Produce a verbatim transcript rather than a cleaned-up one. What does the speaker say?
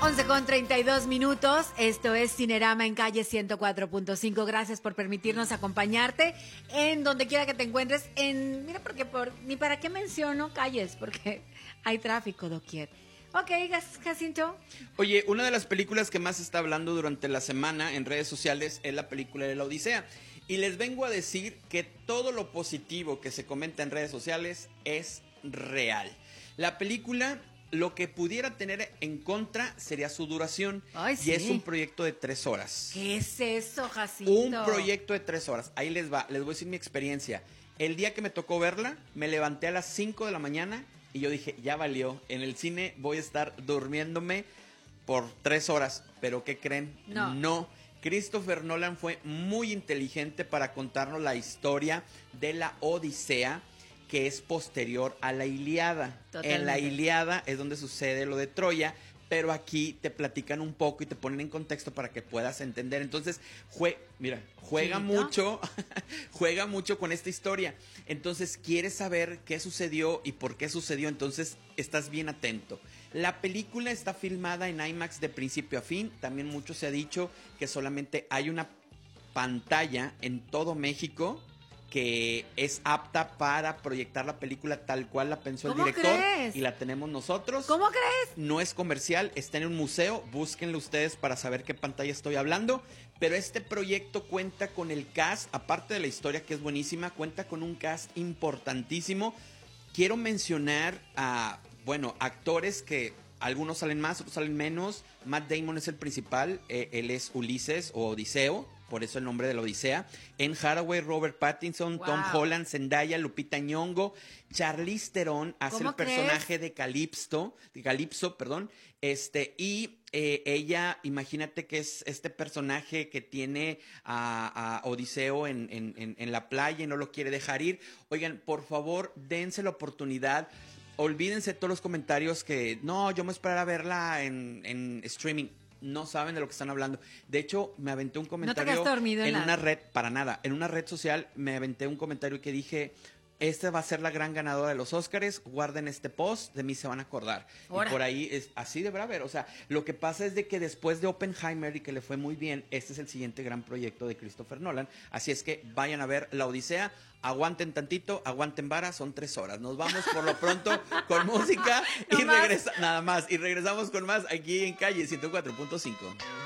once con treinta y dos minutos, esto es Cinerama en Calle ciento cuatro punto cinco. Gracias por permitirnos acompañarte en donde quiera que te encuentres. En, mira, porque por, ni para qué menciono calles, porque hay tráfico doquier. Ok, Jacinto. Oye, una de las películas que más se está hablando durante la semana en redes sociales es la película de La Odisea. Y les vengo a decir que todo lo positivo que se comenta en redes sociales es real. La película, lo que pudiera tener en contra sería su duración. Ay, sí. Y es un proyecto de tres horas. ¿Qué es eso, Jacinto? Un proyecto de tres horas. Ahí les va, les voy a decir mi experiencia. El día que me tocó verla, me levanté a las cinco de la mañana y yo dije, ya valió. En el cine voy a estar durmiéndome por tres horas. ¿Pero qué creen? No. No. Christopher Nolan fue muy inteligente para contarnos la historia de la Odisea, que es posterior a la Ilíada. Totalmente. En la Ilíada es donde sucede lo de Troya, pero aquí te platican un poco y te ponen en contexto para que puedas entender. Entonces, jue mira, juega ¿Chilito? mucho, juega mucho con esta historia. Entonces, quieres saber qué sucedió y por qué sucedió, entonces estás bien atento. La película está filmada en IMAX de principio a fin. También mucho se ha dicho que solamente hay una pantalla en todo México que es apta para proyectar la película tal cual la pensó el ¿Cómo director, crees? y la tenemos nosotros. ¿Cómo crees? No es comercial, está en un museo, búsquenlo ustedes para saber qué pantalla estoy hablando, pero este proyecto cuenta con el cast, aparte de la historia que es buenísima, cuenta con un cast importantísimo. Quiero mencionar a, bueno, actores que algunos salen más, otros salen menos. Matt Damon es el principal, eh, él es Ulises o Odiseo, por eso el nombre de la Odisea. Anne Hathaway, Robert Pattinson, Wow. Tom Holland, Zendaya, Lupita Nyong'o, Charlize Theron hace ¿Cómo el personaje crees? de Calipso, de Calipso, perdón, este, y eh, ella, imagínate que es este personaje que tiene a, a Odiseo en, en, en, en la playa y no lo quiere dejar ir. Oigan, por favor, dense la oportunidad. Olvídense todos los comentarios que, no, yo me esperara verla en, en streaming. No saben de lo que están hablando. De hecho, me aventé un comentario quedaste dormido en en la- una red, para nada, en una red social me aventé un comentario que dije, esta va a ser la gran ganadora de los Óscares, guarden este post, de mí se van a acordar. Ahora. Y por ahí es así deberá haber. O sea, lo que pasa es de que después de Oppenheimer y que le fue muy bien, este es el siguiente gran proyecto de Christopher Nolan. Así es que vayan a ver La Odisea, aguanten tantito, aguanten vara, son tres horas. Nos vamos por lo pronto con música y No más. regresa, nada más, y regresamos con más aquí en Calle ciento cuatro punto cinco.